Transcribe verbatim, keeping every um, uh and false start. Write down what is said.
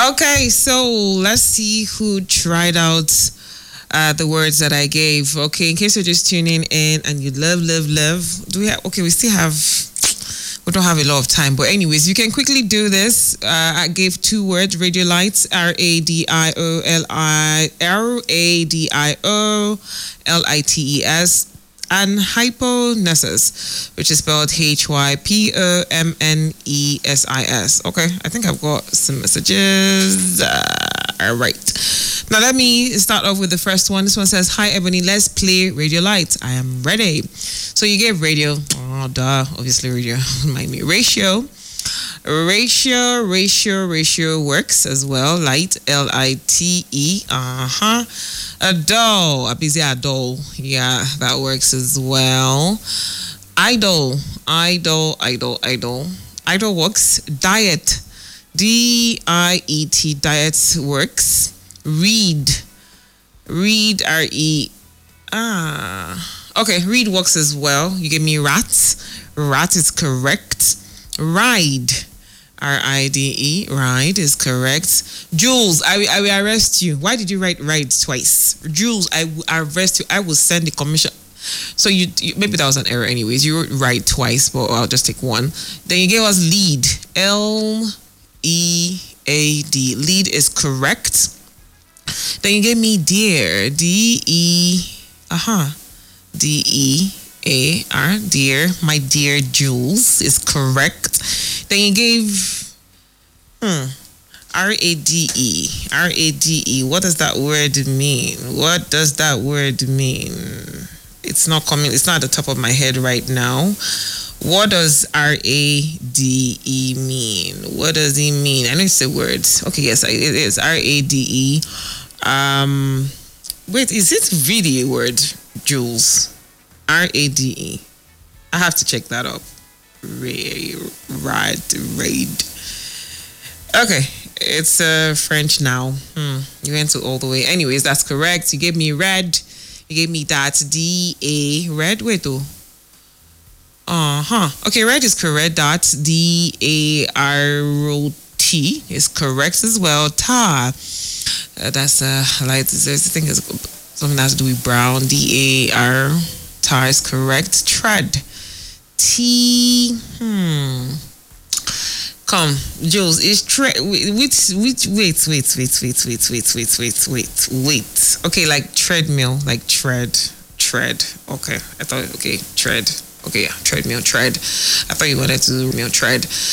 Okay, so let's see who tried out uh, the words that I gave. Okay, in case you're just tuning in and you love, love, love. Do we have? Okay, we still have. We don't have a lot of time, but anyways, you can quickly do this. Uh, I gave two words: radiolites, R A D I O L I R A D I O L I T E S, and hyponesis, which is spelled H Y P O M N E S I S. Okay, I think I've got some messages. Uh, all right. Now let me start off with the first one. This one says, "Hi Ebony, let's play Radio Light. I am ready." So you gave radio. Oh, duh. Obviously radio. Mind me. Ratio. Ratio, ratio, ratio works as well. Light, L I T E. Uh-huh. Adole. A busy adole. Yeah, that works as well. Idol. Idol, idol, idol. Idol works. Diet. D I E T. Diet works. Read. Read, R E. Ah. Okay, read works as well. You give me rats. Rat is correct. Ride. R I D E. Ride is correct. Jules, I, will- I will arrest you. Why did you write ride twice? Jules, I will arrest you. I will send the commission. So you, you maybe that was an error anyways. You wrote ride twice, but I'll just take one. Then you gave us lead. L E A D. Lead is correct. Then you gave me dear. D E. Uh-huh. D E A R. Dear. My dear Jules is correct. Then you gave hmm, R A D E. R A D E. What does that word mean? What does that word mean? It's not coming. It's not at the top of my head right now. What does R A D E mean? What does it mean? I know it's a word. Okay, yes, it is. R A D E. Um, wait, is it really a word, Jules? R A D E. I have to check that up. Raid, raid, raid. Okay, it's uh, French now. Hmm. You went to all the way. Anyways, that's correct. You gave me red. You gave me that D A red. Wait, though. Uh huh. Okay, red is correct. That D A R O T is correct as well. Tar. Uh, that's uh, light. I think it's something that has to do with brown. D A R. Tar is correct. Tread. T. Hmm. Come, Jules. Is tread. Wait, wait, wait, wait, wait, wait, wait, wait, wait, wait, wait, wait, wait. Okay, like treadmill, like tread, tread. Okay, I thought. Okay, tread. Okay, yeah, treadmill, tread. I thought you wanted to do meal tread.